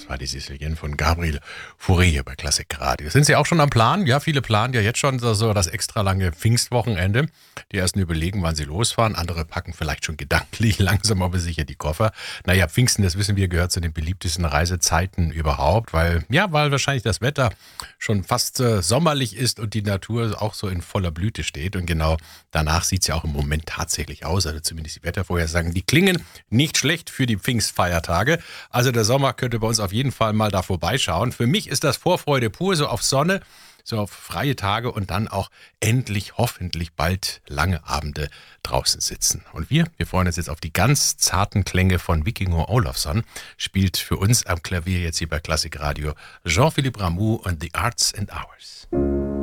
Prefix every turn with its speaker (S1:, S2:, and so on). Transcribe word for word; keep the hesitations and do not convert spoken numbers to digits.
S1: war die Sizilien von Gabriel Fauré hier bei Klassik Radio. Sind Sie auch schon am Plan? Ja, viele planen ja jetzt schon so, so das extra lange Pfingstwochenende. Die ersten überlegen, wann sie losfahren. Andere packen vielleicht schon gedanklich langsam aber sicher die Koffer. Naja, Pfingsten, das wissen wir, gehört zu den beliebtesten Reisezeiten überhaupt, weil, ja, weil wahrscheinlich das Wetter schon fast äh, sommerlich ist und die Natur auch so in voller Blüte steht. Und genau danach sieht es ja auch im Moment tatsächlich aus, also zumindest die Wettervorhersagen, die klingen nicht schlecht für die Pfingstfeiertage. Also der Sommer könnte bei uns auf jeden Fall mal da vorbeischauen. Für mich ist das Vorfreude pur, so auf Sonne, so auf freie Tage und dann auch endlich, hoffentlich bald lange Abende draußen sitzen. Und wir, wir freuen uns jetzt auf die ganz zarten Klänge von Vikingur Ólafsson. Spielt für uns am Klavier jetzt hier bei Klassik Radio Jean-Philippe Rameau und The Arts and Hours.